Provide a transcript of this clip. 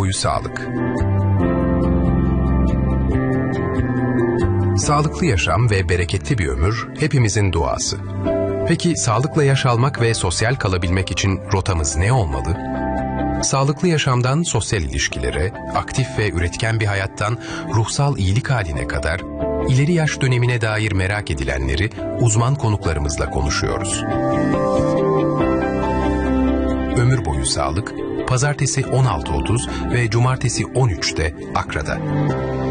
boyu sağlık. Sağlıklı yaşam ve bereketli bir ömür hepimizin duası. Peki sağlıkla yaş almak ve sosyal kalabilmek için rotamız ne olmalı? Sağlıklı yaşamdan sosyal ilişkilere, aktif ve üretken bir hayattan ruhsal iyilik haline kadar, ileri yaş dönemine dair merak edilenleri uzman konuklarımızla konuşuyoruz. Ömür boyu sağlık, pazartesi 16.30 ve cumartesi 13'te Akra'da.